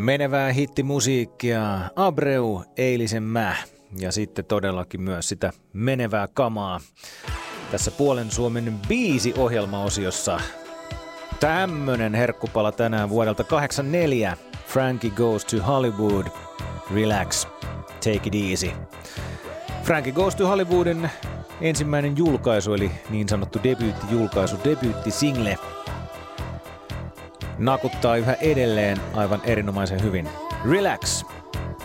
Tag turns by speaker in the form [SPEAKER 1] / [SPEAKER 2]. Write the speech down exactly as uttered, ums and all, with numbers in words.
[SPEAKER 1] Menevää hittimusiikkia, Abreu, Eilisen mä ja sitten todellakin myös sitä menevää kamaa. Tässä Puolen Suomen biisi-ohjelmaosiossa tämmönen herkkupala tänään vuodelta kahdeksankymmentäneljä. Frankie Goes to Hollywood, Relax, Take it easy. Frankie Goes to Hollywoodin ensimmäinen julkaisu, eli niin sanottu debyyttijulkaisu, debyyttisingle, nakuttaa yhä edelleen aivan erinomaisen hyvin. Relax.